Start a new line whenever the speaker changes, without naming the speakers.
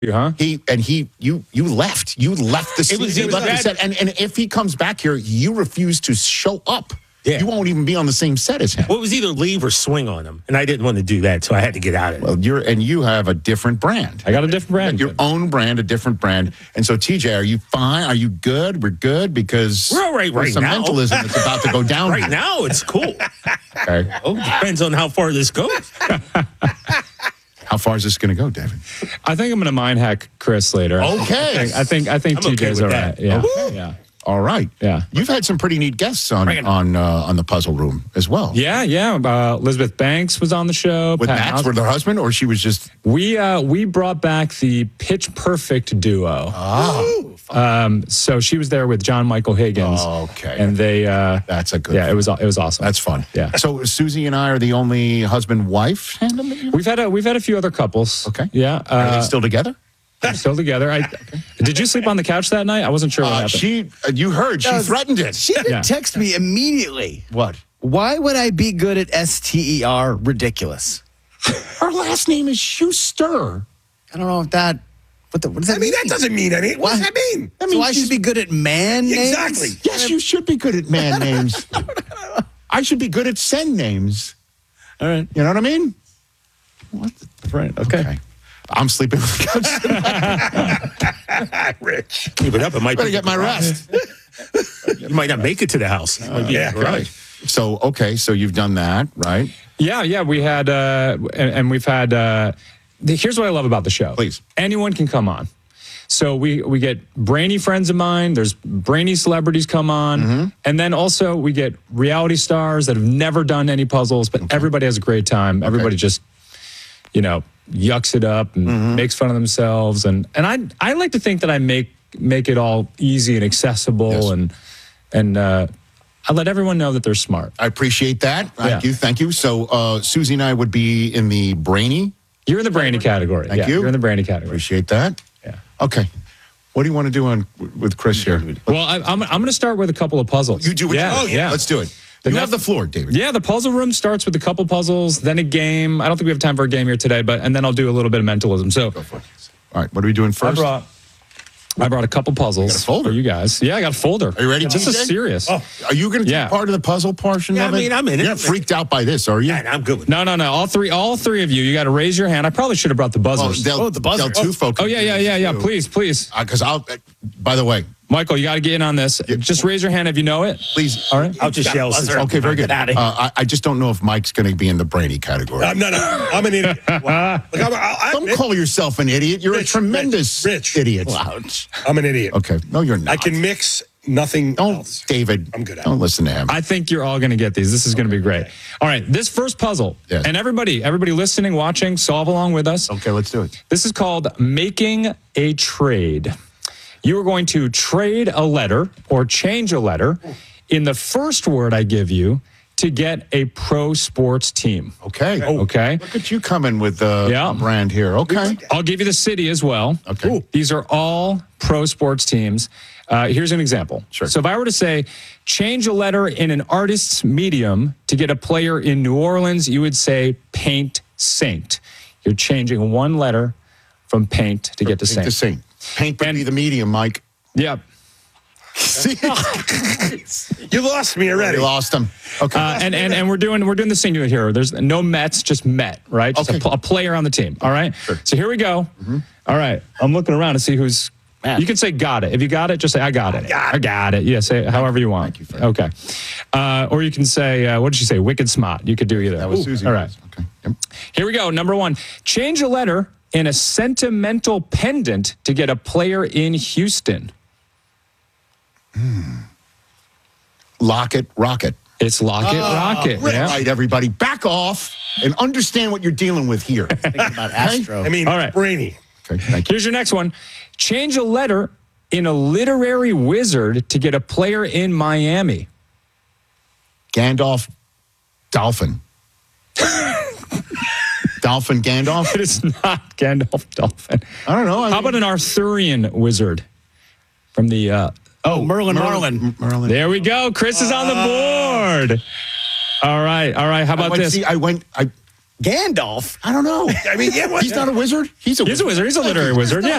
Huh?
You left. You left the seat. You left the set. And if he comes back here, you refuse to show up. Yeah. You won't even be on the same set as him.
Well, it was either leave or swing on him, and I didn't want to do that, so I had to get out of it.
Well, you have a different brand.
I got a different brand.
Your own brand, a different brand. And so, TJ, are you fine? Are you good? We're good because
we're all right
some
now.
mentalism that's about to go down.
Right now, it's cool.
Okay.
Oh, depends on how far this goes.
How far is this going to go, David?
I think I'm going to mind hack Chris later.
Okay.
I think TJ's all right. Yeah. Yeah.
All right.
Yeah.
You've had some pretty neat guests on the Puzzle Room as well.
Yeah. Elizabeth Banks was on the show.
With Max, with her husband, or she was just...
We brought back the Pitch Perfect duo.
Oh.
So she was there with John Michael Higgins.
Oh, okay.
And they...
That's a good...
Yeah, it was awesome.
That's fun.
Yeah.
So Susie and I are the only husband-wife tandem that you...
We've had a few other couples.
Okay.
Yeah.
Are they still together?
Still together. Did you sleep on the couch that night? I wasn't sure what happened.
You heard. She threatened it.
She did text me immediately.
What?
Why would I be good at STER? Ridiculous.
Her last name is Schuster.
I don't know if that... What does that mean?
That doesn't mean anything. What does that mean?
That means I should be good at man names?
Exactly.
Yes, you should be good at man names. I should be good at send names.
All right.
You know what I mean?
What? Right. Okay.
I'm sleeping on the couch.
Rich.
Keep it up. It might
Better get my rest.
You might not make it to the house.
Right.
So you've done that, right?
Yeah. We had, and we've had, here's what I love about the show.
Please.
Anyone can come on. So we get brainy friends of mine. There's brainy celebrities come on. And then also we get reality stars that have never done any puzzles, but everybody has a great time. Everybody just, yucks it up and makes fun of themselves. And I like to think that I make it all easy and accessible and I let everyone know that they're smart.
I appreciate that. Thank you. So Susie and I would be in the brainy.
You're in the brainy category.
Thank you.
You're in the brainy category.
Appreciate that.
Yeah.
Okay. What do you want to do with Chris here?
Well, I'm going to start with a couple of puzzles.
You do what
yeah.
Let's do it. You have the floor, David.
Yeah, the puzzle room starts with a couple puzzles, then a game. I don't think we have time for a game here today, and then I'll do a little bit of mentalism. So,
go for it. All right, what are we doing first?
I brought a couple puzzles
got a folder.
for you guys. Yeah, I got a folder.
Are you ready?
This is serious.
Oh, are you going to be part of the puzzle portion of it?
I mean, I'm in it.
You're not freaked out by this, are you?
Yeah, I'm good with it.
No. All three of you got to raise your hand. I probably should have brought the buzzers.
The buzzer. Two folks.
Oh, yeah. Please.
Because by the way,
Michael, you got to get in on this. Just raise your hand if you know it.
Please.
All right.
I'll just yell.
Okay, very good. I just don't know if Mike's going to be in the brainy category.
No. I'm an idiot.
Don't call yourself an idiot. You're a tremendous idiot.
I'm an idiot.
Okay. No, you're not.
I can mix nothing else.
David.
I'm good at it.
Don't listen to him.
I think you're all going to get these. This is going to be great. All right. This first puzzle, and everybody listening, watching, solve along with us.
Okay, let's do it.
This is called Making a Trade. You are going to trade a letter or change a letter in the first word I give you to get a pro sports team.
Okay.
Okay.
Look at you coming with the brand here. Okay.
I'll give you the city as well.
Okay. Ooh.
These are all pro sports teams. Here's an example.
Sure.
So if I were to say, change a letter in an artist's medium to get a player in New Orleans, you would say Paint Saint. You're changing one letter from Paint to get to Saint.
Paint would be the medium, Mike.
Yep.
You lost me already.
You lost him. Okay.
And we're doing the singular here. There's no Mets, just Met, right? Just a player on the team. All right. Sure. So here we go. All right. I'm looking around to see who's. You can say got it. If you got it, just say I got it. I got it. Yeah, say it however you want.
Thank you.
Okay. Or you can say, what did she say? Wicked smart. You could do either.
That was Susie.
All right.
Okay. Yep.
Here we go. Number one. Change a letter in a sentimental pendant to get a player in Houston.
Locket, Rocket.
It's Locket Rocket.
Right, right, everybody. Back off and understand what you're dealing with here.
Thinking about Astro.
I mean,
all right.
brainy.
Okay, thank you.
Here's your next one. Change a letter in a literary wizard to get a player in Miami.
Gandalf, Dolphin. Dolphin Gandalf?
It is not Gandalf Dolphin.
I don't know.
How about an Arthurian wizard from the...
Merlin.
There we go. Chris is on the board. All right. How about this?
Gandalf?
I don't know.
I mean, yeah,
he's not a wizard. He's a
wizard. He's a literary wizard. Yeah.